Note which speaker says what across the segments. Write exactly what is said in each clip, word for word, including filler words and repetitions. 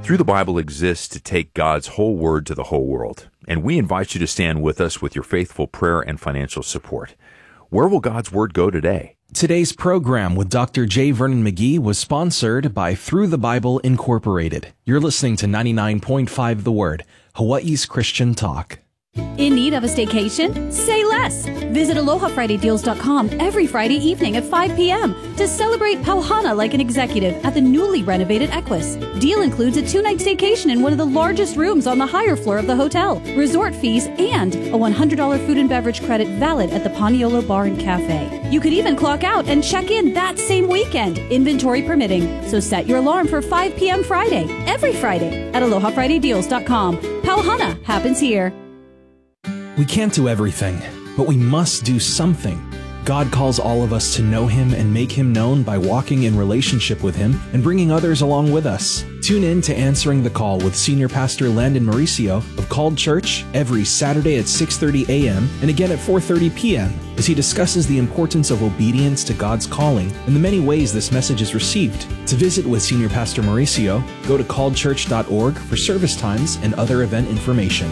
Speaker 1: Through the Bible exists to take God's whole word to the whole world, and we invite you to stand with us with your faithful prayer and financial support. Where will God's word go today?
Speaker 2: Today's program with Doctor J. Vernon McGee was sponsored by Through the Bible Incorporated. You're listening to ninety-nine point five The Word, Hawaii's Christian Talk.
Speaker 3: In need of a staycation? Say less. Visit aloha friday deals dot com every Friday evening at five p.m. to celebrate Pauhana like an executive at the newly renovated Equus. Deal includes a two-night staycation in one of the largest rooms on the higher floor of the hotel, resort fees, and a one hundred dollars food and beverage credit valid at the Paniolo Bar and Cafe. You could even clock out and check in that same weekend, inventory permitting. So set your alarm for five p.m. Friday, every Friday at aloha friday deals dot com. Pauhana happens here.
Speaker 2: We can't do everything, but we must do something. God calls all of us to know Him and make Him known by walking in relationship with Him and bringing others along with us. Tune in to Answering the Call with Senior Pastor Landon Mauricio of Called Church every Saturday at six thirty a.m. and again at four thirty p.m. as he discusses the importance of obedience to God's calling and the many ways this message is received. To visit with Senior Pastor Mauricio, go to called church dot org for service times and other event information.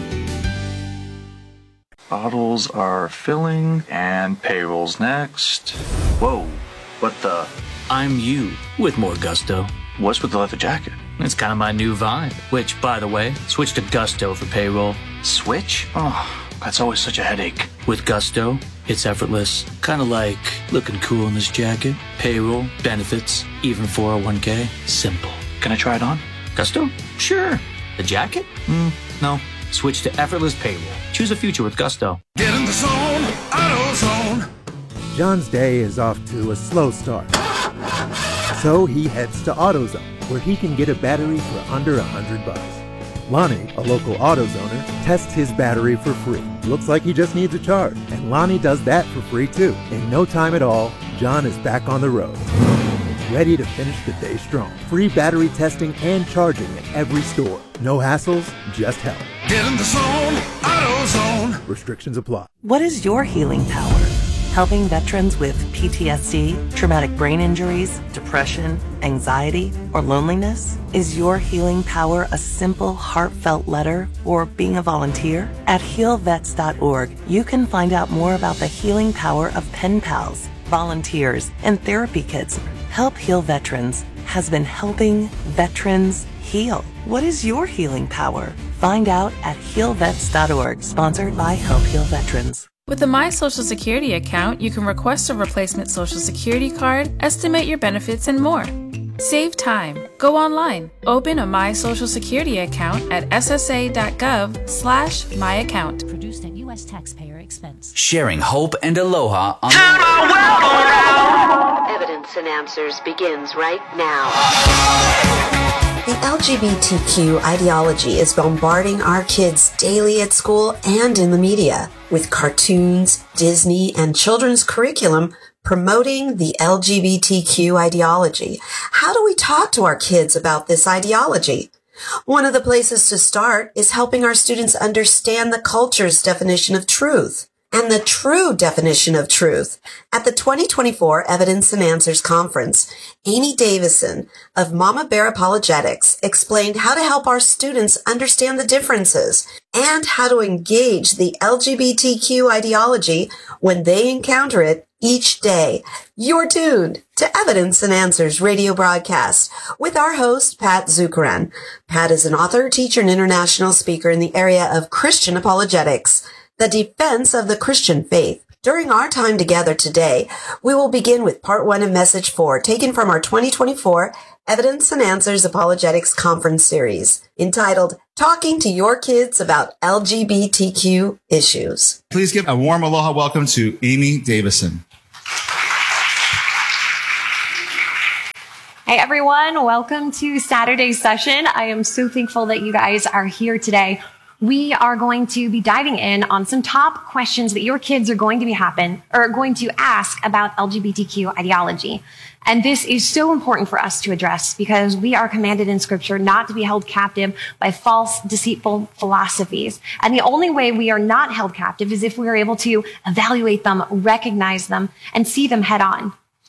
Speaker 4: Bottles are filling, and payroll's next. Whoa, what the?
Speaker 5: I'm you, with more gusto.
Speaker 4: What's with the leather jacket?
Speaker 5: It's kind of my new vibe, which, by the way, switch to Gusto for payroll.
Speaker 4: Switch? Oh, that's always such a headache.
Speaker 5: With Gusto, it's effortless. Kind of like looking cool in this jacket. Payroll, benefits, even four oh one k. Simple.
Speaker 4: Can I try it on?
Speaker 5: Gusto? Sure. The jacket?
Speaker 4: Mm, no.
Speaker 5: Switch to effortless payroll. Choose a future with Gusto.
Speaker 6: Get in the zone, AutoZone.
Speaker 7: John's day is off to a slow start. So he heads to AutoZone, where he can get a battery for under a hundred bucks. Lonnie, a local AutoZoner, tests his battery for free. Looks like he just needs a charge, and Lonnie does that for free too. In no time at all, John is back on the road, ready to finish the day strong. Free battery testing and charging at every store. No hassles, just help.
Speaker 6: Get in the zone, AutoZone.
Speaker 7: Restrictions apply.
Speaker 8: What is your healing power? Helping veterans with P T S D, traumatic brain injuries, depression, anxiety, or loneliness? Is your healing power a simple, heartfelt letter or being a volunteer? At heal vets dot org, you can find out more about the healing power of pen pals, volunteers, and therapy kits. Help Heal Veterans has been helping veterans heal. What is your healing power? Find out at heal vets dot org, sponsored by Help Heal Veterans.
Speaker 9: With the My Social Security account, you can request a replacement Social Security card, estimate your benefits, and more. Save time. Go online. Open a My Social Security account at s s a dot gov slash my account.
Speaker 10: Produced at U S taxpayer expense.
Speaker 11: Sharing hope and aloha on
Speaker 12: Turn
Speaker 11: the
Speaker 12: our world around.
Speaker 13: Evidence and Answers begins right now. The L G B T Q ideology is bombarding our kids daily at school and in the media, with cartoons, Disney, and children's curriculum promoting the L G B T Q ideology. How do we talk to our kids about this ideology? One of the places to start is helping our students understand the culture's definition of truth and the true definition of truth. At the twenty twenty-four Evidence and Answers Conference, Amy Davison of Mama Bear Apologetics explained how to help our students understand the differences and how to engage the L G B T Q ideology when they encounter it each day. You're tuned to Evidence and Answers radio broadcast with our host, Pat Zukeran. Pat is an author, teacher, and international speaker in the area of Christian apologetics, the defense of the Christian faith. During our time together today, we will begin with part one of message four, taken from our twenty twenty-four Evidence and Answers Apologetics Conference Series, entitled Talking to Your Kids About L G B T Q Issues.
Speaker 14: Please give a warm aloha welcome to Amy Davison.
Speaker 15: Hey everyone, welcome to Saturday's session. I am so thankful that you guys are here today. We are going to be diving in on some top questions that your kids are going to be happen or going to ask about L G B T Q ideology. And this is so important for us to address because we are commanded in Scripture not to be held captive by false, deceitful philosophies. And the only way we are not held captive is if we are able to evaluate them, recognize them, and see them head on.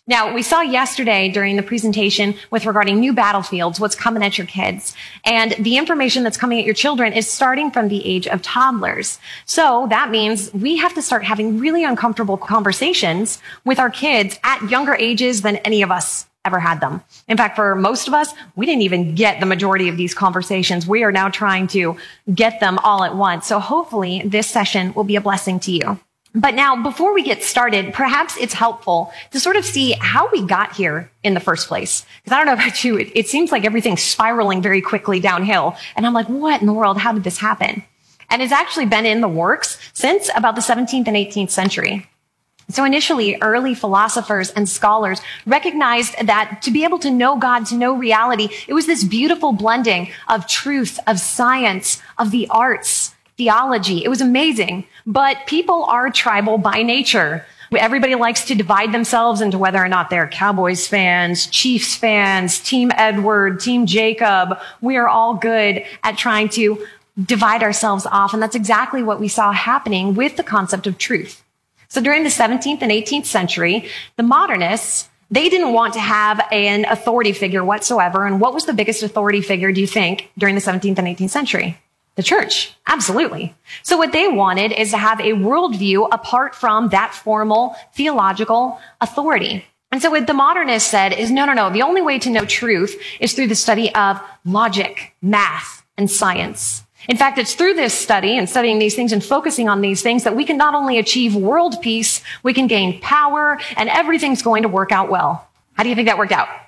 Speaker 15: Now, we saw yesterday during the presentation with regarding new battlefields, what's coming at your kids. And the information that's coming at your children is starting from the age of toddlers. So that means we have to start having really uncomfortable conversations with our kids at younger ages than any of us ever had them. In fact, for most of us, we didn't even get the majority of these conversations. We are now trying to get them all at once. So hopefully this session will be a blessing to you. But now, before we get started, perhaps it's helpful to sort of see how we got here in the first place. Because I don't know about you, it, it seems like everything's spiraling very quickly downhill. And I'm like, what in the world? How did this happen? And it's actually been in the works since about the seventeenth and eighteenth century. So initially, early philosophers and scholars recognized that to be able to know God, to know reality, it was this beautiful blending of truth, of science, of the arts, theology. It was amazing. But people are tribal by nature. Everybody likes to divide themselves into whether or not they're Cowboys fans, Chiefs fans, Team Edward, Team Jacob. We are all good at trying to divide ourselves off. And that's exactly what we saw happening with the concept of truth. So during the seventeenth and eighteenth century, the modernists, they didn't want to have an authority figure whatsoever. And what was the biggest authority figure, do you think, during the seventeenth and eighteenth century? The church. Absolutely. So what they wanted is to have a worldview apart from that formal theological authority. And so what the modernists said is, no, no, no. The only way to know truth is through the study of logic, math, and science. In fact, it's through this study and studying these things and focusing on these things that we can not only achieve world peace, we can gain power, and everything's going to work out well. How do you think that worked out?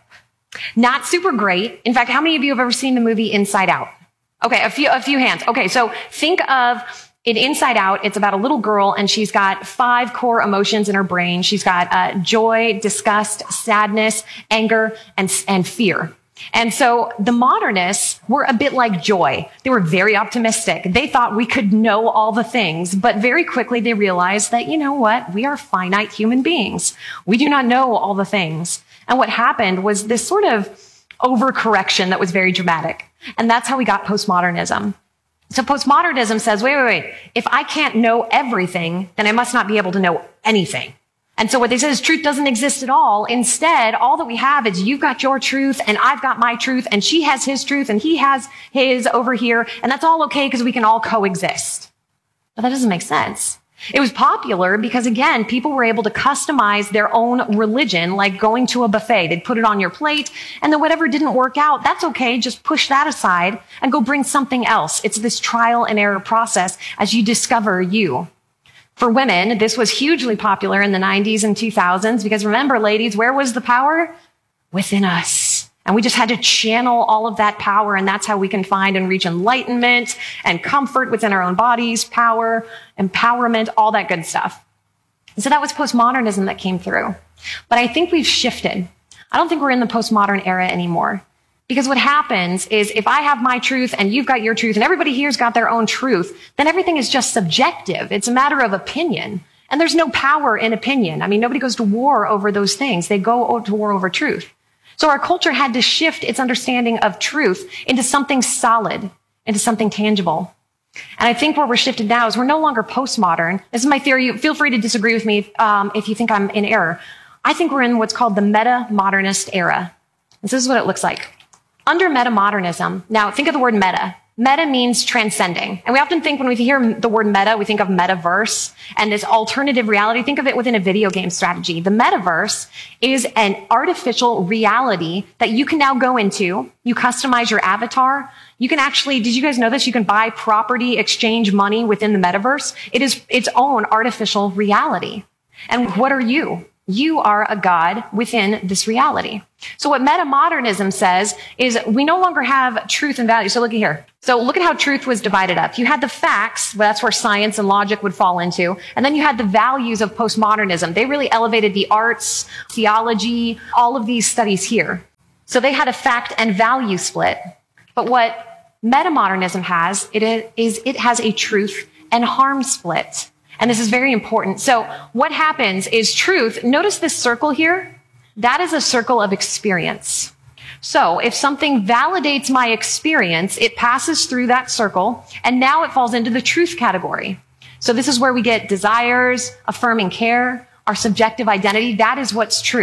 Speaker 15: Not super great. In fact, how many of you have ever seen the movie Inside Out? Okay, a few, a few hands. Okay, so think of it Inside Out. It's about a little girl and she's got five core emotions in her brain. She's got uh, joy, disgust, sadness, anger, and, and fear. And so the modernists were a bit like joy. They were very optimistic. They thought we could know all the things, but very quickly they realized that, you know what? We are finite human beings. We do not know all the things. And what happened was this sort of overcorrection that was very dramatic. And that's how we got postmodernism. So postmodernism says, wait, wait, wait. If I can't know everything, then I must not be able to know anything. And so what they say is truth doesn't exist at all. Instead, all that we have is you've got your truth and I've got my truth and she has his truth and he has his over here. And that's all okay because we can all coexist. But that doesn't make sense. It was popular because, again, people were able to customize their own religion, like going to a buffet. They'd put it on your plate, and then whatever didn't work out, that's okay. Just push that aside and go bring something else. It's this trial and error process as you discover you. For women, this was hugely popular in the nineties and two thousands because, remember, ladies, where was the power? Within us. And we just had to channel all of that power, and that's how we can find and reach enlightenment and comfort within our own bodies, power, empowerment, all that good stuff. And so that was postmodernism that came through. But I think we've shifted. I don't think we're in the postmodern era anymore. Because what happens is if I have my truth and you've got your truth and everybody here's got their own truth, then everything is just subjective. It's a matter of opinion. And there's no power in opinion. I mean, nobody goes to war over those things. They go to war over truth. So our culture had to shift its understanding of truth into something solid, into something tangible. And I think where we're shifted now is we're no longer postmodern. This is my theory. Feel free to disagree with me um, if you think I'm in error. I think we're in what's called the meta-modernist era. This is what it looks like. Under meta-modernism, now think of the word meta. Meta means transcending. And we often think when we hear the word meta, we think of metaverse and this alternative reality. Think of it within a video game strategy. The metaverse is an artificial reality that you can now go into. You customize your avatar. You can actually, did you guys know this? You can buy property, exchange money within the metaverse. It is its own artificial reality. And what are you? You are a God within this reality. So what metamodernism says is we no longer have truth and value. So look at here. So look at how truth was divided up. You had the facts, well, that's where science and logic would fall into. And then you had the values of postmodernism. They really elevated the arts, theology, all of these studies here. So they had a fact and value split. But what metamodernism has, it is it has a truth and harm split. And this is very important. So what happens is truth, notice this circle here, that is a circle of experience. So if something validates my experience, it passes through that circle, and now it falls into the truth category. So this is where we get desires, affirming care, our subjective identity. That is what's true.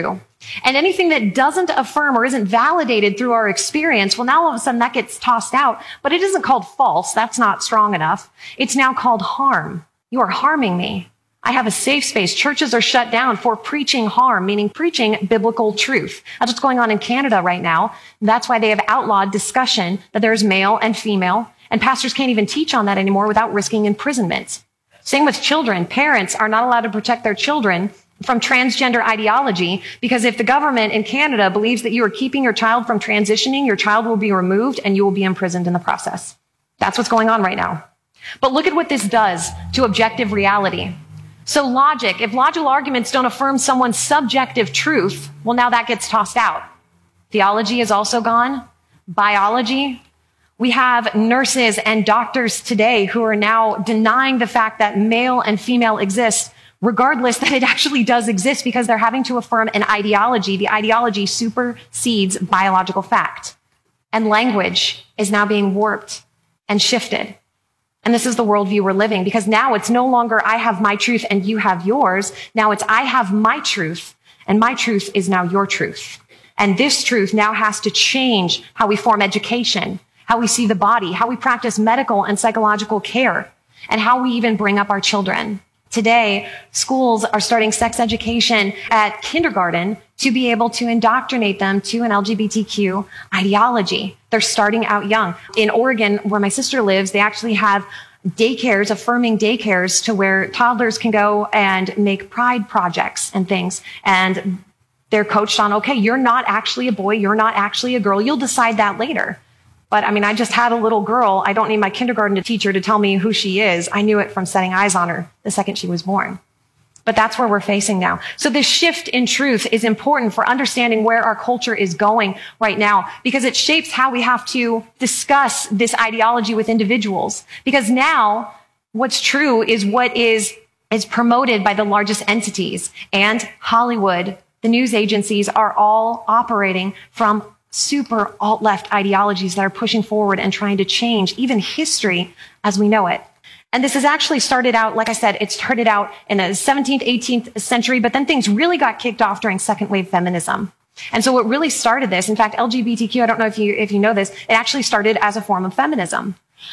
Speaker 15: And anything that doesn't affirm or isn't validated through our experience, well, now all of a sudden that gets tossed out. But it isn't called false. That's not strong enough. It's now called harm. You are harming me. I have a safe space. Churches are shut down for preaching harm, meaning preaching biblical truth. That's what's going on in Canada right now. That's why they have outlawed discussion that there's male and female, and pastors can't even teach on that anymore without risking imprisonment. Same with children. Parents are not allowed to protect their children from transgender ideology, because if the government in Canada believes that you are keeping your child from transitioning, your child will be removed and you will be imprisoned in the process. That's what's going on right now. But look at what this does to objective reality. So logic, if logical arguments don't affirm someone's subjective truth, well, now that gets tossed out. Theology is also gone. Biology. We have nurses and doctors today who are now denying the fact that male and female exist, regardless that it actually does exist, because they're having to affirm an ideology. The ideology supersedes biological fact. And language is now being warped and shifted. And this is the worldview we're living, because now it's no longer I have my truth and you have yours. Now it's I have my truth and my truth is now your truth. And this truth now has to change how we form education, how we see the body, how we practice medical and psychological care, and how we even bring up our children. Today, schools are starting sex education at kindergarten to be able to indoctrinate them to an L G B T Q ideology. They're starting out young. In Oregon, where my sister lives, they actually have daycares, affirming daycares, to where toddlers can go and make pride projects and things. And they're coached on, okay, you're not actually a boy, you're not actually a girl. You'll decide that later. But I mean, I just had a little girl. I don't need my kindergarten teacher to tell me who she is. I knew it from setting eyes on her the second she was born. But that's where we're facing now. So this shift in truth is important for understanding where our culture is going right now, because it shapes how we have to discuss this ideology with individuals. Because now what's true is what is, is promoted by the largest entities, and Hollywood, the news agencies are all operating from super alt-left ideologies that are pushing forward and trying to change even history as we know it. And this has actually started out, like I said, it started out in the seventeenth, eighteenth century, but then things really got kicked off during second wave feminism. And so what really started this, in fact, L G B T Q, I don't know if you, if you know this, it actually started as a form of feminism.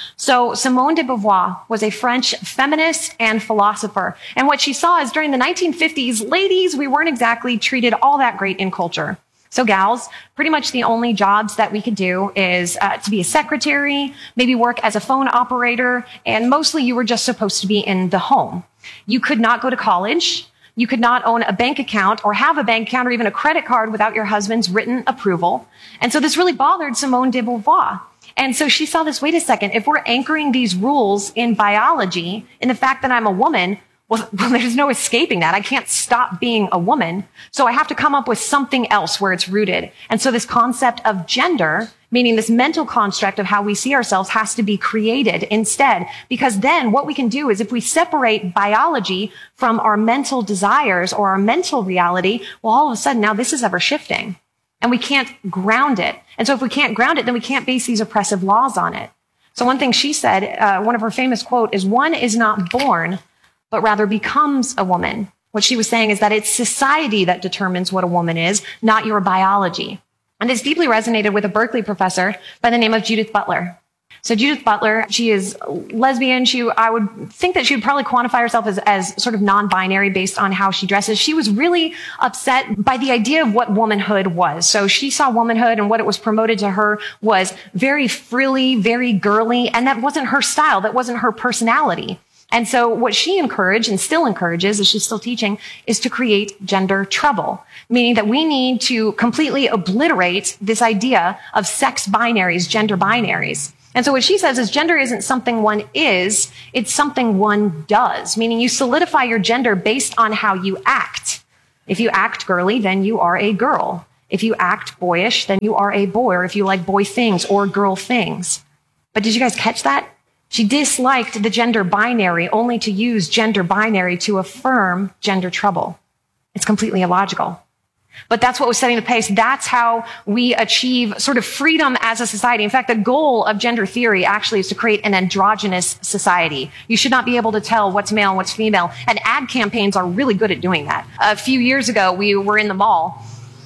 Speaker 15: So Simone de Beauvoir was a French feminist and philosopher. And what she saw is during the nineteen fifties, ladies, we weren't exactly treated all that great in culture. So gals, pretty much the only jobs that we could do is uh, to be a secretary, maybe work as a phone operator, and mostly you were just supposed to be in the home. You could not go to college. You could not own a bank account or have a bank account or even a credit card without your husband's written approval. And so this really bothered Simone de Beauvoir. And so she saw this, wait a second, if we're anchoring these rules in biology, in the fact that I'm a woman, well, well, there's no escaping that. I can't stop being a woman. So I have to come up with something else where it's rooted. And so this concept of gender, meaning this mental construct of how we see ourselves, has to be created instead. Because then what we can do is if we separate biology from our mental desires or our mental reality, well, all of a sudden now this is ever shifting and we can't ground it. And so if we can't ground it, then we can't base these oppressive laws on it. So one thing she said, uh, one of her famous quote is, one is not born, but rather becomes a woman. What she was saying is that it's society that determines what a woman is, not your biology. And this deeply resonated with a Berkeley professor by the name of Judith Butler. So Judith Butler, she is lesbian. She, I would think that she would probably quantify herself as, as sort of non-binary based on how she dresses. She was really upset by the idea of what womanhood was. So she saw womanhood and what it was promoted to her was very frilly, very girly, and that wasn't her style. That wasn't her personality. And so what she encouraged and still encourages, as she's still teaching, is to create gender trouble, meaning that we need to completely obliterate this idea of sex binaries, gender binaries. And so what she says is gender isn't something one is, it's something one does, meaning you solidify your gender based on how you act. If you act girly, then you are a girl. If you act boyish, then you are a boy, or if you like boy things or girl things. But did you guys catch that? She disliked the gender binary only to use gender binary to affirm gender trouble. It's completely illogical. But that's what was setting the pace. That's how we achieve sort of freedom as a society. In fact, the goal of gender theory actually is to create an androgynous society. You should not be able to tell what's male and what's female. And ad campaigns are really good at doing that. A few years ago, we were in the mall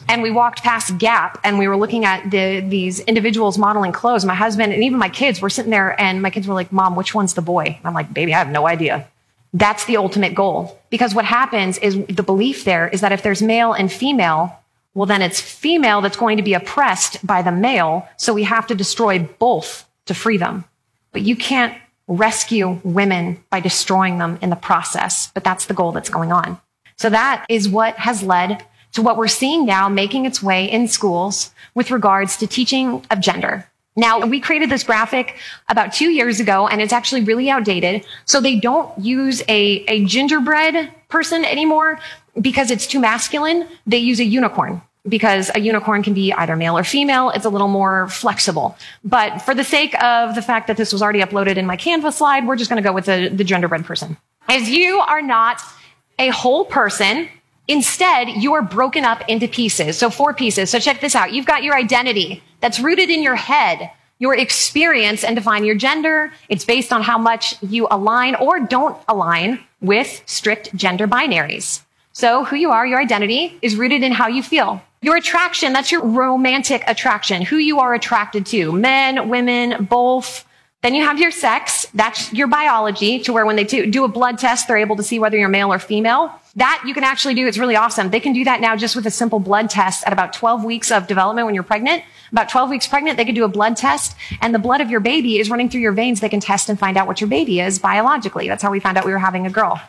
Speaker 15: and we walked past Gap and we were looking at the, these individuals modeling clothes. My husband and even my kids were sitting there and my kids were like, Mom, which one's the boy? And I'm like, baby, I have no idea. That's the ultimate goal. Because what happens is the belief there is that if there's male and female, well, then it's female that's going to be oppressed by the male. So we have to destroy both to free them. But you can't rescue women by destroying them in the process. But that's the goal that's going on. So that is what has led to what we're seeing now making its way in schools with regards to teaching of gender. Now, we created this graphic about two years ago, and it's actually really outdated. So they don't use a, a gingerbread person anymore because it's too masculine. They use a unicorn because a unicorn can be either male or female. It's a little more flexible. But for the sake of the fact that this was already uploaded in my Canva slide, we're just going to go with the, the gingerbread person. As you are not a whole person, instead, you are broken up into pieces. So four pieces. So check this out. You've got your identity that's rooted in your head, your experience, and define your gender. It's based on how much you align or don't align with strict gender binaries. So who you are, your identity, is rooted in how you feel. Your attraction, that's your romantic attraction, who you are attracted to, men, women, both. Then you have your sex. That's your biology, to where when they do a blood test, they're able to see whether you're male or female. That you can actually do. It's really awesome. They can do that now just with a simple blood test at about twelve weeks of development when you're pregnant. About twelve weeks pregnant, they can do a blood test, and the blood of your baby is running through your veins. They can test and find out what your baby is biologically. That's how we found out we were having a girl.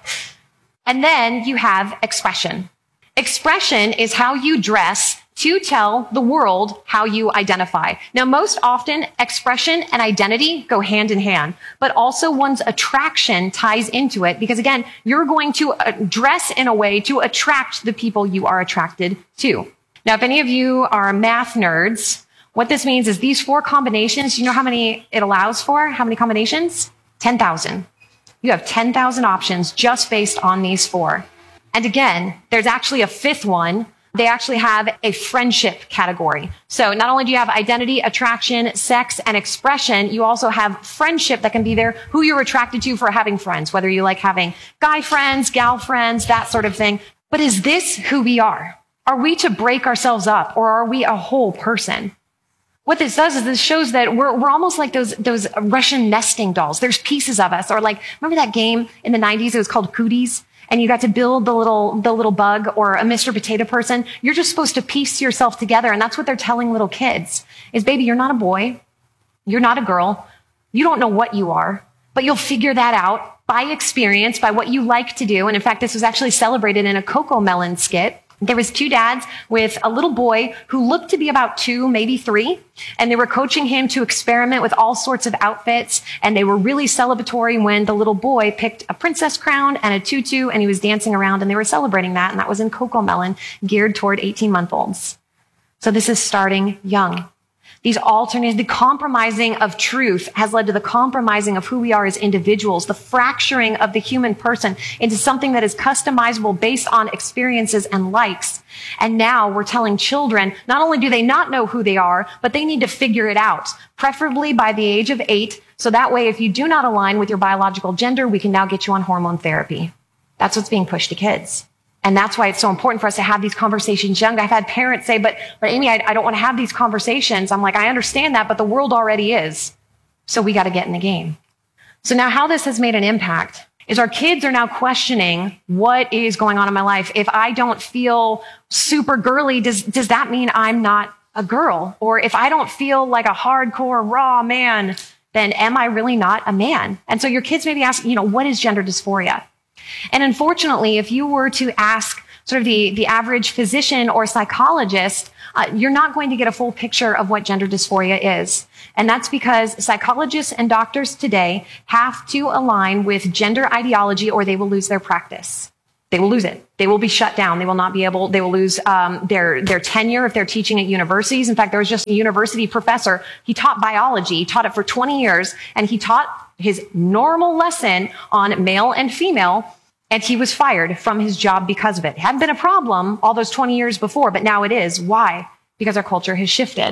Speaker 15: And then you have expression. Expression is how you dress to tell the world how you identify. Now, most often, expression and identity go hand in hand, but also one's attraction ties into it because, again, you're going to dress in a way to attract the people you are attracted to. Now, if any of you are math nerds, what this means is these four combinations, you know how many it allows for? How many combinations? ten thousand. You have ten thousand options just based on these four. And again, there's actually a fifth one. They actually have a friendship category. So not only do you have identity, attraction, sex, and expression, you also have friendship that can be there, who you're attracted to for having friends, whether you like having guy friends, gal friends, that sort of thing. But is this who we are? Are we to break ourselves up, or are we a whole person? What this does is this shows that we're, we're almost like those, those Russian nesting dolls. There's pieces of us. Or like, remember that game in the nineties? It was called Cooties. And you got to build the little, the little bug or a Mister Potato person. You're just supposed to piece yourself together. And that's what they're telling little kids is, baby, you're not a boy. You're not a girl. You don't know what you are, but you'll figure that out by experience, by what you like to do. And in fact, this was actually celebrated in a Coco Melon skit. There was two dads with a little boy who looked to be about two, maybe three, and they were coaching him to experiment with all sorts of outfits, and they were really celebratory when the little boy picked a princess crown and a tutu, and he was dancing around, and they were celebrating that, and that was in Coco Melon, geared toward eighteen-month-olds. So this is starting young. These alternate, the compromising of truth has led to the compromising of who we are as individuals, the fracturing of the human person into something that is customizable based on experiences and likes. And now we're telling children, not only do they not know who they are, but they need to figure it out, preferably by the age of eight. So that way, if you do not align with your biological gender, we can now get you on hormone therapy. That's what's being pushed to kids. And that's why it's so important for us to have these conversations young. I've had parents say, but, but Amy, I, I don't want to have these conversations. I'm like, I understand that, but the world already is. So we got to get in the game. So now how this has made an impact is our kids are now questioning what is going on in my life. If I don't feel super girly, does, does that mean I'm not a girl? Or if I don't feel like a hardcore raw man, then am I really not a man? And so your kids may be asking, you know, what is gender dysphoria? And unfortunately, if you were to ask sort of the, the average physician or psychologist, uh, you're not going to get a full picture of what gender dysphoria is. And that's because psychologists and doctors today have to align with gender ideology or they will lose their practice. They will lose it. They will be shut down. They will not be able, they will lose um, their, their tenure if they're teaching at universities. In fact, there was just a university professor. He taught biology. He taught it for twenty years, and he taught his normal lesson on male and female, and he was fired from his job because of it. It hadn't been a problem all those twenty years before, but now it is. Why? Because our culture has shifted.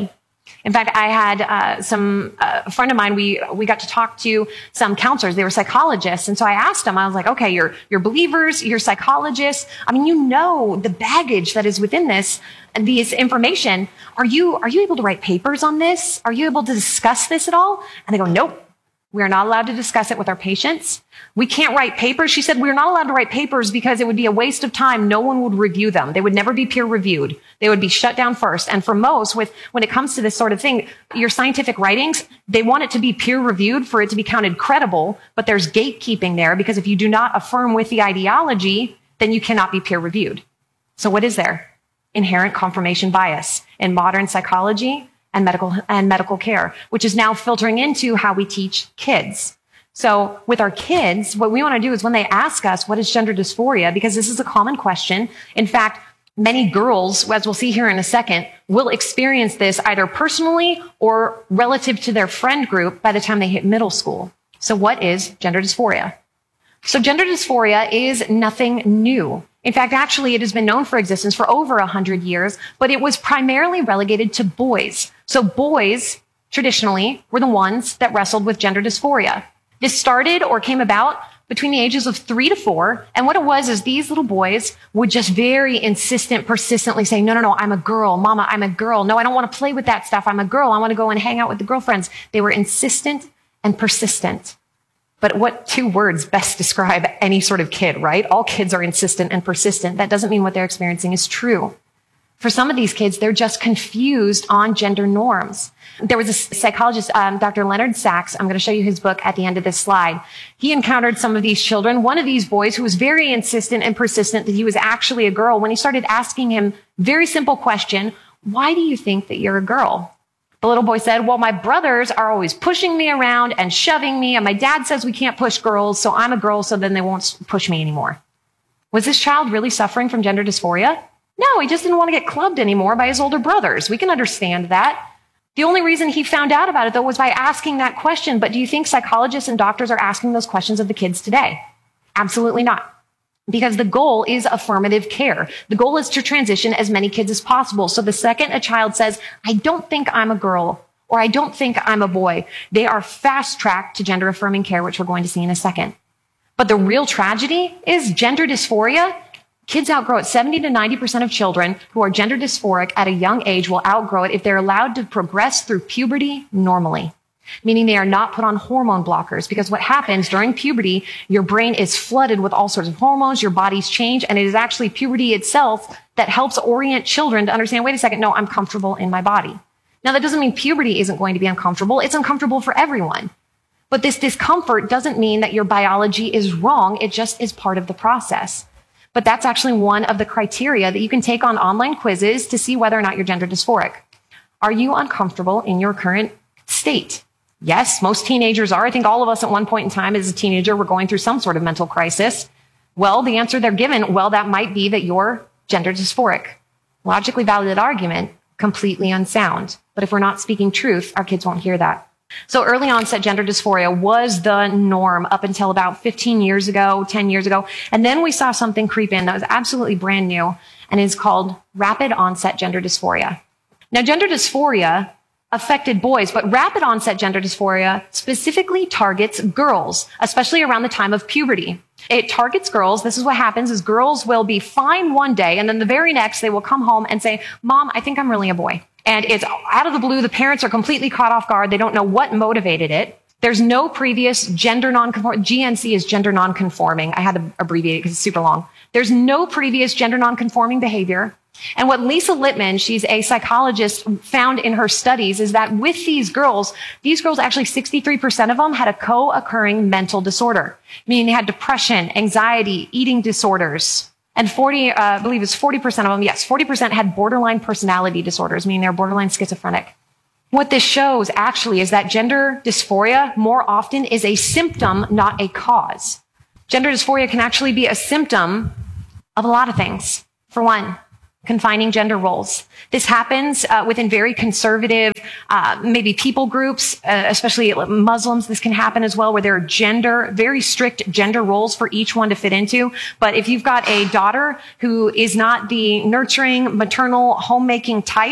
Speaker 15: In fact, I had uh, some uh, a friend of mine. We we got to talk to some counselors. They were psychologists, and so I asked them. I was like, "Okay, you're you're believers. You're psychologists. I mean, you know the baggage that is within this and this information. Are you are you able to write papers on this? Are you able to discuss this at all?" And they go, "Nope. We are not allowed to discuss it with our patients. We can't write papers." She said, "We're not allowed to write papers because it would be a waste of time. No one would review them. They would never be peer reviewed. They would be shut down first." And for most, with when it comes to this sort of thing, your scientific writings, they want it to be peer reviewed for it to be counted credible, but there's gatekeeping there because if you do not affirm with the ideology, then you cannot be peer reviewed. So what is there? Inherent confirmation bias in modern psychology and medical and medical care, which is now filtering into how we teach kids. So with our kids, what we want to do is when they ask us, what is gender dysphoria? Because this is a common question. In fact, many girls, as we'll see here in a second, will experience this either personally or relative to their friend group by the time they hit middle school. So what is gender dysphoria? So gender dysphoria is nothing new. In fact, actually, it has been known for existence for over one hundred years, but it was primarily relegated to boys. So boys, traditionally, were the ones that wrestled with gender dysphoria. This started or came about between the ages of three to four. And what it was is these little boys would just very insistent, persistently say, no, no, no, I'm a girl. Mama, I'm a girl. No, I don't want to play with that stuff. I'm a girl. I want to go and hang out with the girlfriends. They were insistent and persistent. But what two words best describe any sort of kid, right? All kids are insistent and persistent. That doesn't mean what they're experiencing is true. For some of these kids, they're just confused on gender norms. There was a psychologist, um, Doctor Leonard Sachs. I'm going to show you his book at the end of this slide. He encountered some of these children. One of these boys who was very insistent and persistent that he was actually a girl, when he started asking him very simple question, why do you think that you're a girl? The little boy said, well, my brothers are always pushing me around and shoving me, and my dad says we can't push girls, so I'm a girl, so then they won't push me anymore. Was this child really suffering from gender dysphoria? No, he just didn't want to get clubbed anymore by his older brothers. We can understand that. The only reason he found out about it, though, was by asking that question. But do you think psychologists and doctors are asking those questions of the kids today? Absolutely not. Because the goal is affirmative care. The goal is to transition as many kids as possible. So the second a child says, I don't think I'm a girl, or I don't think I'm a boy, they are fast-tracked to gender-affirming care, which we're going to see in a second. But the real tragedy is gender dysphoria. Kids outgrow it. seventy to ninety percent of children who are gender dysphoric at a young age will outgrow it if they're allowed to progress through puberty normally, meaning they are not put on hormone blockers. Because what happens during puberty, your brain is flooded with all sorts of hormones, your bodies change, and it is actually puberty itself that helps orient children to understand, wait a second, no, I'm comfortable in my body. Now, that doesn't mean puberty isn't going to be uncomfortable. It's uncomfortable for everyone. But this discomfort doesn't mean that your biology is wrong. It just is part of the process. But that's actually one of the criteria that you can take on online quizzes to see whether or not you're gender dysphoric. Are you uncomfortable in your current state? Yes, most teenagers are. I think all of us at one point in time as a teenager were going through some sort of mental crisis. Well, the answer they're given, well, that might be that you're gender dysphoric. Logically valid argument, completely unsound. But if we're not speaking truth, our kids won't hear that. So early onset gender dysphoria was the norm up until about fifteen years ago, ten years ago. And then we saw something creep in that was absolutely brand new, and is called rapid onset gender dysphoria. Now, gender dysphoria affected boys, but rapid onset gender dysphoria specifically targets girls, especially around the time of puberty. It targets girls. This is what happens is girls will be fine one day, and then the very next they will come home and say, Mom, I think I'm really a boy. And it's out of the blue. The parents are completely caught off guard. They don't know what motivated it. There's no previous gender nonconforming. G N C is gender nonconforming. I had to abbreviate it because it's super long. There's no previous gender nonconforming behavior. And what Lisa Littman, she's a psychologist, found in her studies is that with these girls, these girls actually sixty-three percent of them had a co-occurring mental disorder, meaning they had depression, anxiety, eating disorders. And forty, uh, I believe it's forty percent of them, yes, forty percent had borderline personality disorders, meaning they're borderline schizophrenic. What this shows actually is that gender dysphoria more often is a symptom, not a cause. Gender dysphoria can actually be a symptom of a lot of things. For one, confining gender roles. This happens uh, within very conservative, uh, maybe people groups, uh, especially Muslims. This can happen as well, where there are gender, very strict gender roles for each one to fit into. But if you've got a daughter who is not the nurturing, maternal, homemaking type,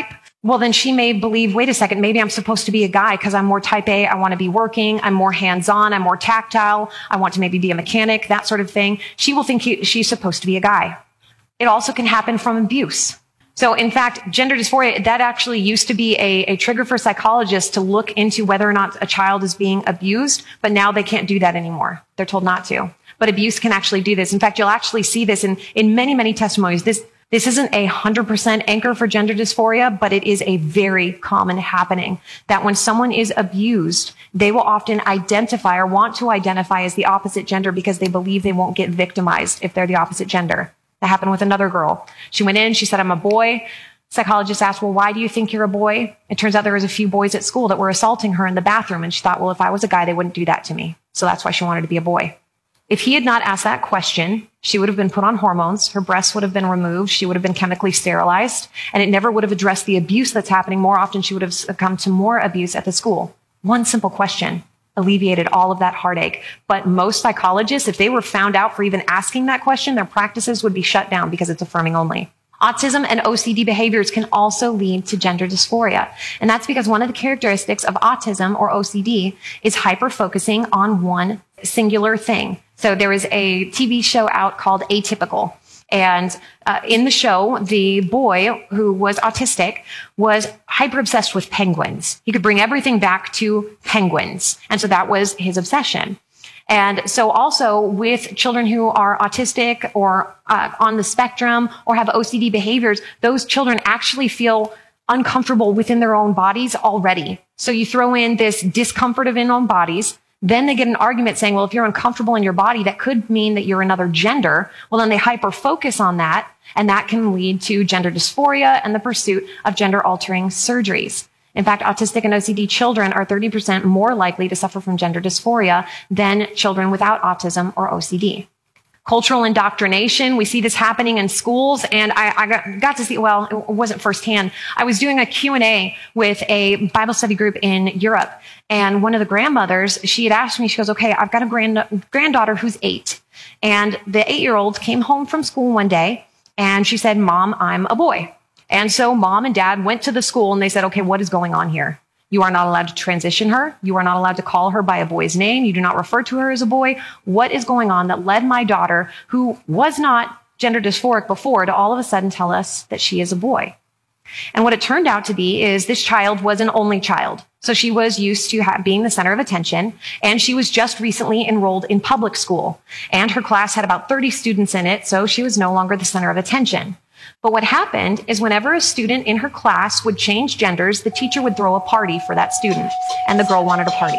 Speaker 15: well, then she may believe, wait a second, maybe I'm supposed to be a guy because I'm more type A. I want to be working. I'm more hands-on. I'm more tactile. I want to maybe be a mechanic, that sort of thing. She will think he, she's supposed to be a guy. It also can happen from abuse. So in fact, gender dysphoria, that actually used to be a, a trigger for psychologists to look into whether or not a child is being abused, but now they can't do that anymore. They're told not to. But abuse can actually do this. In fact, you'll actually see this in, in many, many testimonies. This This isn't a one hundred percent anchor for gender dysphoria, but it is a very common happening that when someone is abused, they will often identify or want to identify as the opposite gender because they believe they won't get victimized if they're the opposite gender. That happened with another girl. She went in, she said, I'm a boy. Psychologist asked, well, why do you think you're a boy? It turns out there was a few boys at school that were assaulting her in the bathroom. And she thought, well, if I was a guy, they wouldn't do that to me. So that's why she wanted to be a boy. If he had not asked that question, she would have been put on hormones. Her breasts would have been removed. She would have been chemically sterilized. And it never would have addressed the abuse that's happening. More often, she would have succumbed to more abuse at the school. One simple question alleviated all of that heartache. But most psychologists, if they were found out for even asking that question, their practices would be shut down because it's affirming only. Autism and O C D behaviors can also lead to gender dysphoria. And that's because one of the characteristics of autism or O C D is hyper-focusing on one singular thing. So there is a T V show out called Atypical. And uh, in the show, the boy who was autistic was hyper obsessed with penguins. He could bring everything back to penguins. And so that was his obsession. And so also with children who are autistic or uh, on the spectrum or have O C D behaviors, those children actually feel uncomfortable within their own bodies already. So you throw in this discomfort of in own bodies. Then they get an argument saying, well, if you're uncomfortable in your body, that could mean that you're another gender. Well, then they hyper focus on that. And that can lead to gender dysphoria and the pursuit of gender altering surgeries. In fact, autistic and O C D children are thirty percent more likely to suffer from gender dysphoria than children without autism or O C D. Cultural indoctrination, we see this happening in schools, and I, I got, got to see, well, it wasn't firsthand. I was doing a Q and A with a Bible study group in Europe, and one of the grandmothers, she had asked me, she goes, okay, I've got a grand, granddaughter who's eight, and the eight-year-old came home from school one day, and she said, Mom, I'm a boy. And so mom and dad went to the school, and they said, okay, what is going on here? You are not allowed to transition her. You are not allowed to call her by a boy's name. You do not refer to her as a boy. What is going on that led my daughter, who was not gender dysphoric before, to all of a sudden tell us that she is a boy? And what it turned out to be is this child was an only child. So she was used to ha- being the center of attention, and she was just recently enrolled in public school. And her class had about thirty students in it, so she was no longer the center of attention. But what happened is whenever a student in her class would change genders, the teacher would throw a party for that student, and the girl wanted a party.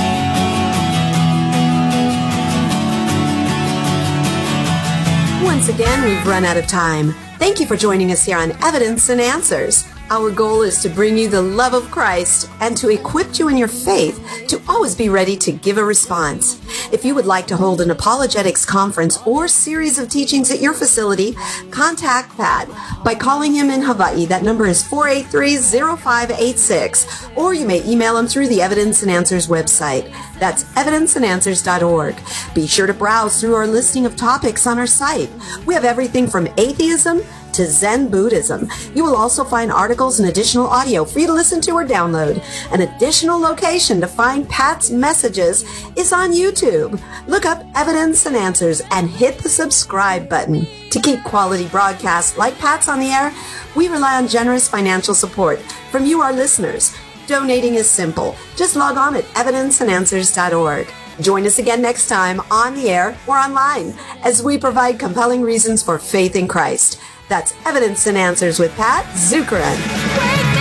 Speaker 13: Once again, we've run out of time. Thank you for joining us here on Evidence and Answers. Our goal is to bring you the love of Christ and to equip you in your faith to always be ready to give a response. If you would like to hold an apologetics conference or series of teachings at your facility, contact Pat by calling him in Hawaii. That number is four eight three, zero five eight six, or you may email him through the Evidence and Answers website. That's evidence and answers dot org. Be sure to browse through our listing of topics on our site. We have everything from atheism to Zen Buddhism. You will also find articles and additional audio for you to listen to or download. An additional location to find Pat's messages is on YouTube. Look up Evidence and Answers and hit the subscribe button. To keep quality broadcasts like Pat's on the air, we rely on generous financial support from you, our listeners. Donating is simple. Just log on at evidence and answers dot org. Join us again next time on the air or online as we provide compelling reasons for faith in Christ. That's Evidence and Answers with Pat Zukeran.